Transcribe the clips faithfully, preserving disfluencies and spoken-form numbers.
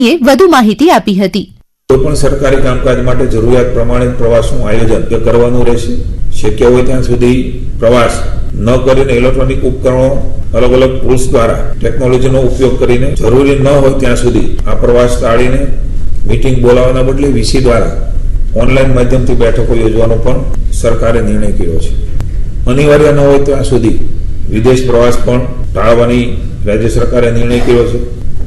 એ વધુ માહિતી આપી હતી। કોઈપણ સરકારી કામકાજ માટે જરૂરિયાત પ્રમાણે પ્રવાસનું આયોજન કરવાનું રહેશે। શક્ય હોય ત્યાં સુધી પ્રવાસ ન કરીને ઇલેક્ટ્રોનિક ઉપકરણો અલગ અલગ ટૂલ્સ દ્વારા ટેકનોલોજીનો ઉપયોગ કરીને જરૂરી ન હોય ત્યાં સુધી આ પ્રવાસ ટાળીને મીટિંગ બોલાવવાના બદલે વીસી દ્વારા ઓનલાઈન માધ્યમથી બેઠકો યોજવાનો પણ સરકારે નિર્ણય કર્યો છે। અનિવાર્ય ન હોય ત્યાં સુધી વિદેશ પ્રવાસ પણ ટાળવાની રાજ્ય સરકારે નિર્ણય કર્યો છે।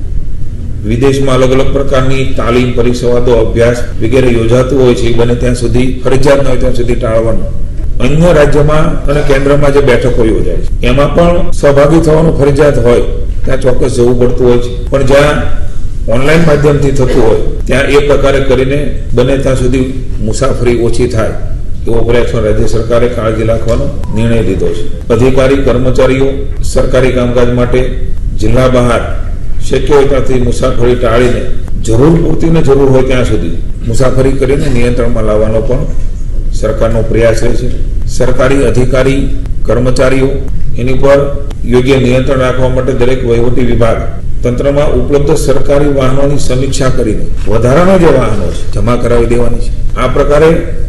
વિદેશમાં અલગ અલગ પ્રકારની તાલીમ, પરિસંવાદો, અભ્યાસ વગેરે યોજાતું હોય છે એ બને ત્યાં સુધી ફરજિયાત ન હોય ત્યાં સુધી ટાળવાનું। અન્ય રાજ્યમાં અને કેન્દ્રમાં જે બેઠકો યોજાય છે એમાં પણ સહભાગી થવાનું ફરજિયાત હોય ત્યાં ચોક્કસ જવું પડતું હોય છે, પણ જ્યાં ઓનલાઈન માધ્યમથી થતું હોય ત્યાં એ પ્રકારે કરીને બને ત્યાં સુધી મુસાફરી ઓછી થાય એવો પ્રયાસ રાજ્ય સરકારે કાળજી રાખવાનો નિર્ણય લીધો છે। અધિકારી કર્મચારીઓ સરકારી કામકાજ માટે જિલ્લા બહાર શક્ય હોય ત્યાંથી મુસાફરી ટાળીને જરૂર પૂરતી ને જરૂર હોય ત્યાં સુધી મુસાફરી કરીને નિયંત્રણમાં લાવવાનો પણ સરકારનો પ્રયાસ રહે છે। સરકારી અધિકારી કર્મચારીઓ એની પર યોગ્ય નિયંત્રણ રાખવા માટે દરેક વહીવટી વિભાગ તંત્રમાં ઉપલબ્ધ સરકારી વાહનોની સમીક્ષા કરીને વધારાના જે વાહનો છે જમા કરાવી દેવાની છે। આ પ્રકારે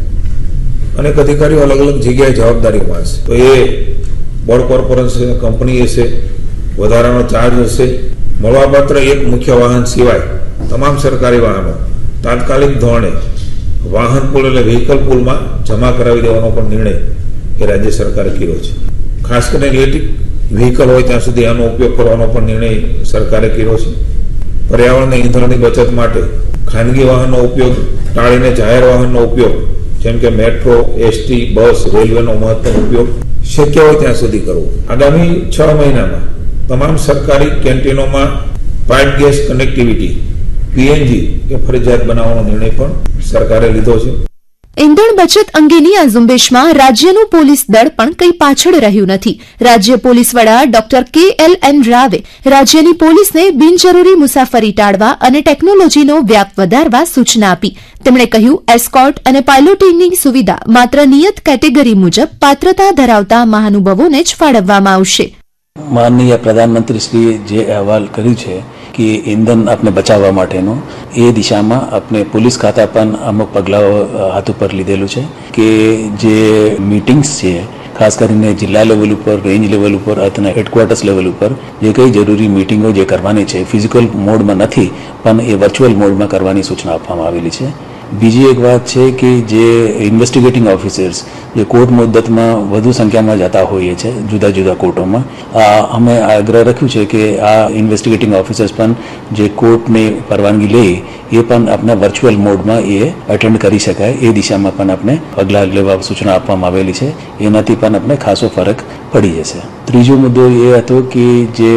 અનેક અધિકારીઓ અલગ અલગ જગ્યાએ જવાબદારી માનશે, તો એ બોર્ડ કોર્પોરેશન કંપની હશે, વધારાનો ચાર્જ હશે। મળવાપાત્ર એક મુખ્ય વાહન સિવાય તમામ સરકારી વાહનો તાત્કાલિક ધોરણે વાહન પુલ એટલે વ્હીકલ પુલમાં જમા કરાવી દેવાનો પણ નિર્ણય એ રાજ્ય સરકારે કર્યો છે। ખાસ કરીને ઇલેક્ટ્રિક વ્હીકલ હોય ત્યાં સુધી આનો ઉપયોગ કરવાનો પણ નિર્ણય સરકારે કર્યો છે। પર્યાવરણના ઈંધણની બચત માટે ખાનગી વાહનનો ઉપયોગ ટાળીને જાહેર વાહનનો ઉપયોગ જેમ કે મેટ્રો, એસટી, બસ, રેલવેનો મહત્તમ ઉપયોગ શક્ય હોય ત્યાં સુધી કરવો। આગામી છ મહિનામાં તમામ સરકારી કેન્ટીનોમાં પાઇપ ગેસ કનેક્ટિવિટી પીએનજી એ ફરજિયાત બનાવવાનો નિર્ણય પણ સરકારે લીધો છે। ઇંધણ બચત અંગેની આ ઝુંબેશમાં રાજ્યનું પોલીસ દળ પણ કંઈ પાછળ રહ્યું નથી। રાજ્ય પોલીસ વડા ડોક્ટર કે એલ એન રાવે રાજ્યની પોલીસને બિનજરૂરી મુસાફરી ટાળવા અને ટેકનોલોજીનો વ્યાપ વધારવા સૂચના આપી। તેમણે કહ્યું, એસ્કોર્ટ અને પાયલોટિંગની સુવિધા માત્ર નિયત કેટેગરી મુજબ પાત્રતા ધરાવતા મહાનુભાવોને જ ફાળવવામાં આવશે। માનનીય પ્રધાનમંત્રીશ્રીએ જે અહેવાલ કર્યું છે કે ઈંધણ આપણે બચાવવા માટેનો એ દિશામાં આપણે પોલીસ ખાતા પણ અમુક પગલાઓ હાથ ઉપર લીધેલું છે કે જે મીટિંગ્સ છે ખાસ કરીને જિલ્લા લેવલ ઉપર, રેન્જ લેવલ ઉપર અથવા હેડક્વાર્ટર્સ લેવલ ઉપર જે કંઈ જરૂરી મીટિંગો જે કરવાની છે ફિઝિકલ મોડમાં નથી પણ એ વર્ચ્યુઅલ મોડમાં કરવાની સૂચના આપવામાં આવેલી છે। બીજી એક વાત છે કે જે ઇન્વેસ્ટિગેટિંગ ઓફિસર્સ જે કોર્ટ મુદ્દતમાં વધુ સંખ્યામાં જતા હોઈએ છે જુદા જુદા કોર્ટોમાં, અમે આગ્રહ રાખ્યું છે કે આ ઇન્વેસ્ટિગેટિંગ ઓફિસર્સ પણ જે કોર્ટની પરવાનગી લે એ પણ આપણે વર્ચ્યુઅલ મોડમાં એ અટેન્ડ કરી શકાય એ દિશામાં પણ આપણે પગલાં લેવા સૂચના આપવામાં આવેલી છે। એનાથી પણ આપણે ખાસો ફરક પડી જશે। ત્રીજો મુદ્દો એ હતો કે જે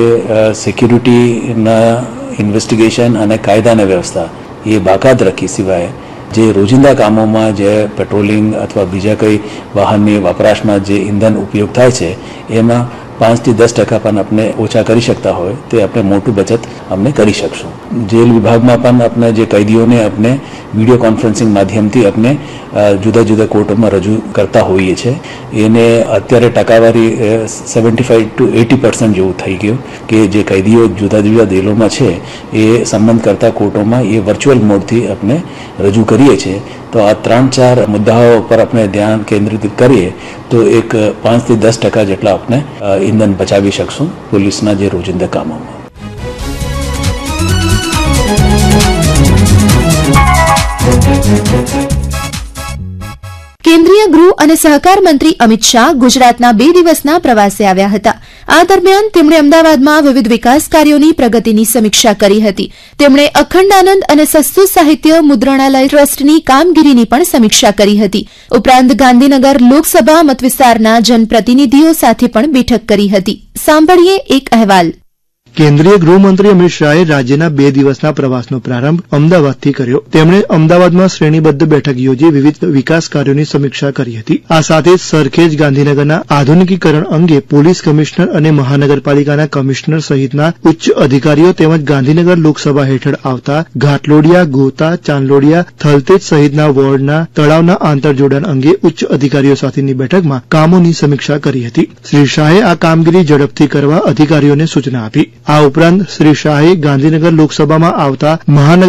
સિક્યુરિટીના ઇન્વેસ્ટિગેશન અને કાયદાની વ્યવસ્થા એ બાકાત રાખી સિવાય જે રોજિંદા કામોમાં જે પેટ્રોલિંગ અથવા બીજા કંઈ વાહનની વપરાશમાં જે ઈંધણ ઉપયોગ થાય છે એમાં પાંચથી દસ ટકા પણ આપણે ઓછા કરી શકતા હોય તે આપણે મોટું બચત આપણે કરી શકશું। જેલ વિભાગમાં પણ આપણે જે કેદીઓને આપણે વિડીયો કોન્ફરન્સિંગ માધ્યમથી આપણે જુદા જુદા કોર્ટોમાં રજૂ કરતા હોઈએ છીએ એને અત્યારે ટકાવારી seventy five two eighty percent જેવું થઈ ગયું કે જે કેદીઓ જુદા જુદા જેલોમાં છે એ સંબંધ કરતા કોર્ટોમાં એ વર્ચ્યુઅલ મોડથી આપણે રજૂ કરીએ છીએ। તો આ ત્રણ ચાર મુદ્દાઓ પર આપણે ધ્યાન કેન્દ્રિત કરીએ તો એક પાંચથી દસ ટકા જેટલા આપણે ઈંધણ બચાવી શકશું પોલીસના જે રોજિંદા કામોમાં। કેન્દ્રીય ગૃહ અને સહકાર મંત્રી અમિત શાહ ગુજરાતના બે દિવસના પ્રવાસે આવ્યા હતા। આ દરમિયાન તેમણે અમદાવાદમાં વિવિધ વિકાસ કાર્યોની પ્રગતિની સમીક્ષા કરી હતી। તેમણે અખંડાનંદ અને સસ્તું સાહિત્ય મુદ્રણાલય ટ્રસ્ટની કામગીરીની પણ સમીક્ષા કરી હતી। ઉપરાંત ગાંધીનગર લોકસભા મતવિસ્તારના જનપ્રતિનિધિઓ સાથે પણ બેઠક કરી હતી। સાંભળીએ એક અહેવાલ। કેન્દ્રીય ગૃહમંત્રી અમિત શાહે રાજ્યના બે દિવસના પ્રવાસનો પ્રારંભ અમદાવાદથી કર્યો। તેમણે અમદાવાદમાં શ્રેણીબદ્ધ બેઠક યોજી વિવિધ વિકાસ કાર્યોની સમીક્ષા કરી હતી। આ સાથે જ સરખેજ ગાંધીનગરના આધુનિકીકરણ અંગે પોલીસ કમિશનર અને મહાનગરપાલિકાના કમિશનર સહિતના ઉચ્ચ અધિકારીઓ તેમજ ગાંધીનગર લોકસભા હેઠળ આવતા ઘાટલોડિયા, ગોતા, ચાંદલોડિયા, થલતેજ સહિતના વોર્ડના તળાવના આંતરજોડાણ અંગે ઉચ્ચ અધિકારીઓ સાથેની બેઠકમાં કામોની સમીક્ષા કરી હતી। શ્રી શાહે આ કામગીરી ઝડપથી કરવા અધિકારીઓને સૂચના આપી। આ ઉપરાંત શ્રી શાહે ગાંધીનગર લોકસભામાં આવતા મહાનગર